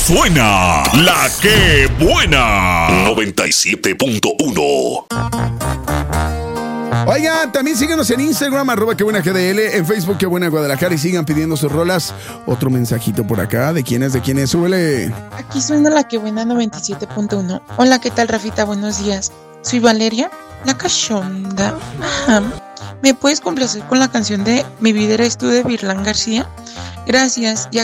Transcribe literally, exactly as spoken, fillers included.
suena la que buena. noventa y siete punto uno. Oigan, también síganos en Instagram, arroba que buena G D L, en Facebook que buena Guadalajara, y sigan pidiendo sus rolas. Otro mensajito por acá, ¿de quién es? ¿De quién es? Súbele. Aquí suena la que buena noventa y siete punto uno. Hola, ¿qué tal, Rafita? Buenos días. Soy Valeria, la cachonda. Ajá. ¿Me puedes complacer con la canción de Mi vida eres tú de Virlán García? Gracias, y